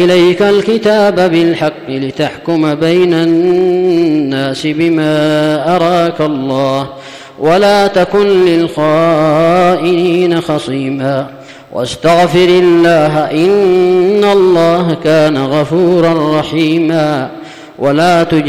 إليك الكتاب بالحق لتحكم بين الناس بما أراك الله ولا تكن للخائنين خصيما واستغفر الله إن الله كان غفورا رحيما. ولا